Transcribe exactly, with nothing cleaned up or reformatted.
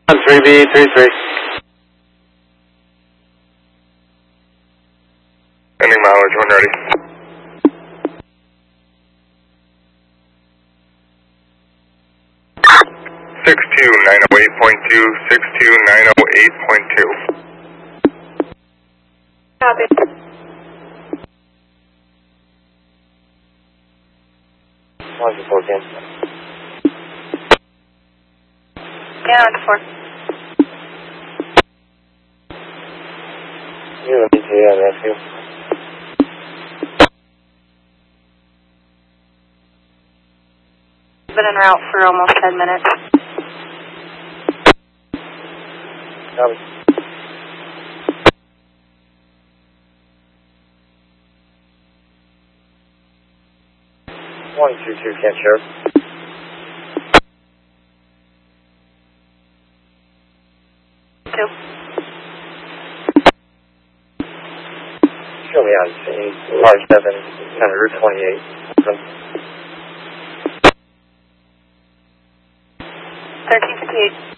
three B three three. Ending mileage when ready. six two nine oh eight point two, six two nine oh eight point two. Copy. one two four, Ken. Yeah, one two four. You have an E T A on rescue. Been en route for almost ten minutes. Copy. one two two, Kent Sheriff. Two. Show me on scene. R seven, kind of Route twenty-eight. thirteen fifty-eight.